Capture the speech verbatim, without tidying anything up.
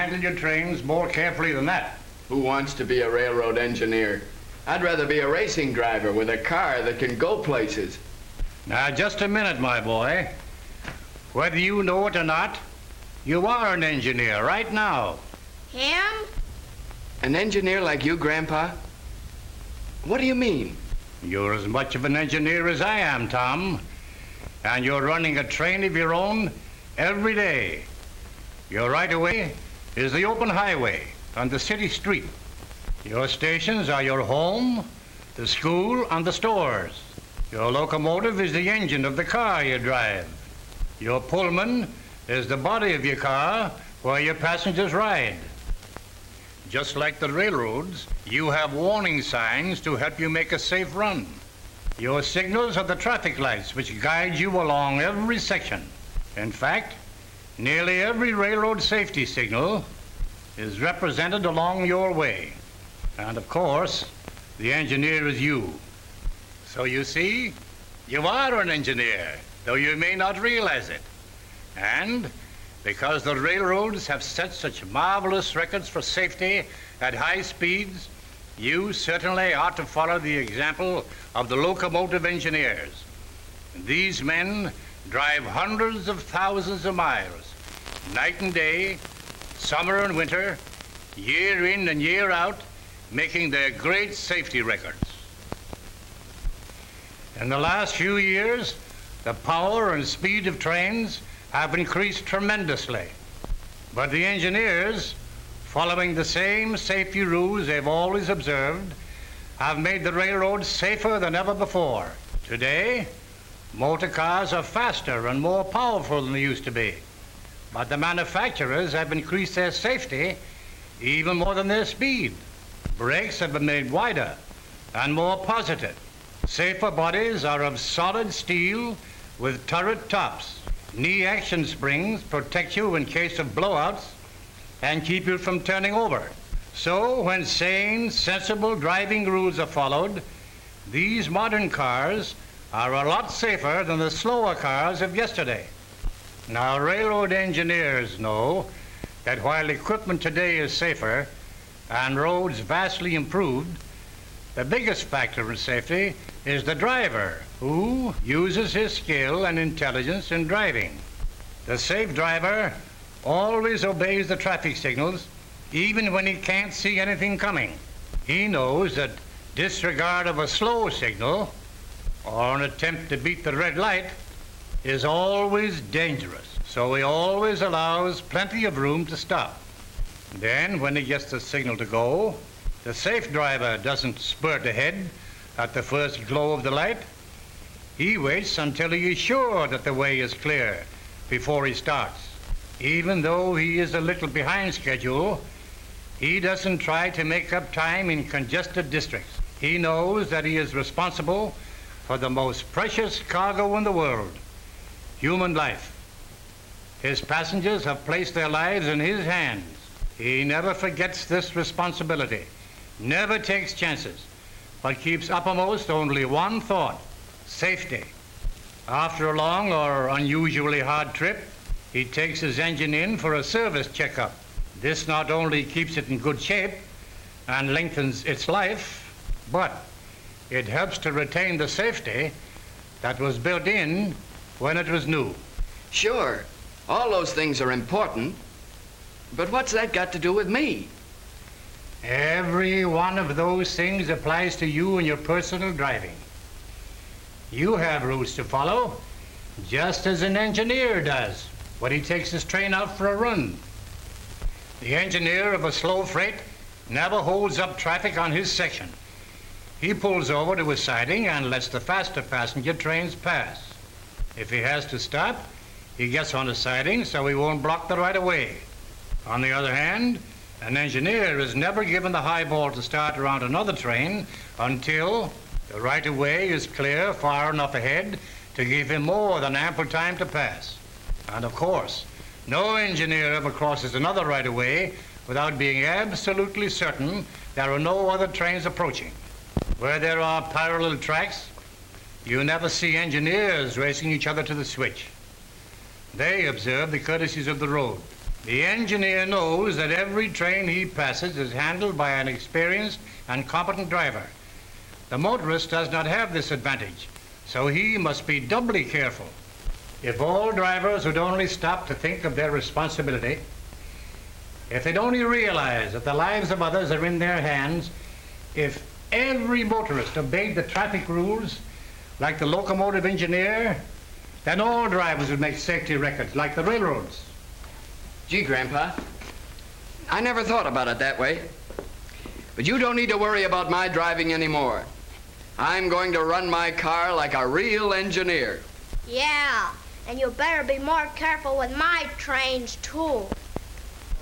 handle your trains more carefully than that. Who wants to be a railroad engineer? I'd rather be a racing driver with a car that can go places. Now, just a minute, my boy. Whether you know it or not, you are an engineer right now. Him? An engineer like you, Grandpa? What do you mean? You're as much of an engineer as I am, Tom. And you're running a train of your own every day. Your right-of-way is the open highway on the city street. Your stations are your home, the school, and the stores. Your locomotive is the engine of the car you drive. Your Pullman is the body of your car where your passengers ride. Just like the railroads, you have warning signs to help you make a safe run. Your signals are the traffic lights which guide you along every section. In fact, nearly every railroad safety signal is represented along your way. And of course, the engineer is you. So you see, you are an engineer, though you may not realize it. And because the railroads have set such marvelous records for safety at high speeds, you certainly ought to follow the example of the locomotive engineers. These men drive hundreds of thousands of miles, night and day, summer and winter, year in and year out, making their great safety records. In the last few years, the power and speed of trains have increased tremendously. But the engineers, following the same safety rules they've always observed, have made the railroads safer than ever before. Today, motor cars are faster and more powerful than they used to be. But the manufacturers have increased their safety even more than their speed. Brakes have been made wider and more positive. Safer bodies are of solid steel with turret tops. Knee action springs protect you in case of blowouts and keep you from turning over. So when sane, sensible driving rules are followed, these modern cars are a lot safer than the slower cars of yesterday. Now, railroad engineers know that while equipment today is safer and roads vastly improved, the biggest factor in safety is the driver, who uses his skill and intelligence in driving. The safe driver always obeys the traffic signals, even when he can't see anything coming. He knows that disregard of a slow signal or an attempt to beat the red light is always dangerous, so he always allows plenty of room to stop. Then, when he gets the signal to go, the safe driver doesn't spurt ahead at the first glow of the light. He waits until he is sure that the way is clear before he starts. Even though he is a little behind schedule, he doesn't try to make up time in congested districts. He knows that he is responsible for the most precious cargo in the world, human life. His passengers have placed their lives in his hands. He never forgets this responsibility, never takes chances, but keeps uppermost only one thought: safety. After a long or unusually hard trip, he takes his engine in for a service checkup. This not only keeps it in good shape and lengthens its life, but it helps to retain the safety that was built in when it was new. Sure, all those things are important, but what's that got to do with me? Every one of those things applies to you and your personal driving. You have rules to follow, just as an engineer does when he takes his train out for a run. The engineer of a slow freight never holds up traffic on his section. He pulls over to a siding and lets the faster passenger trains pass. If he has to stop, he gets on the siding so he won't block the right-of-way. On the other hand, an engineer is never given the high ball to start around another train until the right-of-way is clear far enough ahead to give him more than ample time to pass. And of course, no engineer ever crosses another right-of-way without being absolutely certain there are no other trains approaching. Where there are parallel tracks, you never see engineers racing each other to the switch. They observe the courtesies of the road. The engineer knows that every train he passes is handled by an experienced and competent driver. The motorist does not have this advantage, so he must be doubly careful. If all drivers would only stop to think of their responsibility, if they'd only realize that the lives of others are in their hands, if every motorist obeyed the traffic rules like the locomotive engineer, then all drivers would make safety records like the railroads. Gee, Grandpa, I never thought about it that way. But you don't need to worry about my driving anymore. I'm going to run my car like a real engineer. Yeah, and you better be more careful with my trains, too.